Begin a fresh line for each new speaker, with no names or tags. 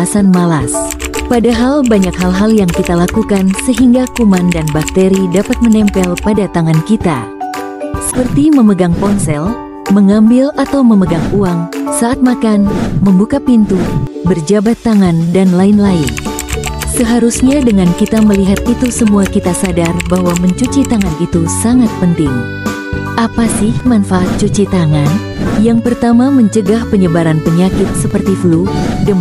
alasan malas. Padahal banyak hal-hal yang kita lakukan sehingga kuman dan bakteri dapat menempel pada tangan kita. Seperti memegang ponsel, mengambil atau memegang uang, saat makan, membuka pintu, berjabat tangan, dan lain-lain. Seharusnya dengan kita melihat itu semua kita sadar bahwa mencuci tangan itu sangat penting. Apa sih manfaat cuci tangan? Yang pertama, mencegah penyebaran penyakit seperti flu, demam,